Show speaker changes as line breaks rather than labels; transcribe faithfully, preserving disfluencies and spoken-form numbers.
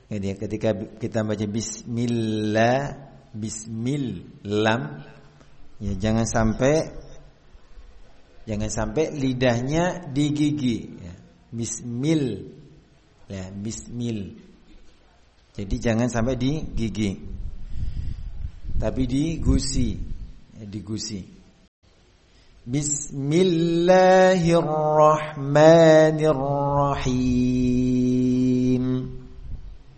Jadi ketika kita baca bismillah, bismil lam, ya jangan sampai jangan sampai lidahnya di gigi, ya. Bismil, ya bismil. Jadi jangan sampai di gigi, tapi di gusi, ya, di gusi. Bismillahirrahmanirrahim.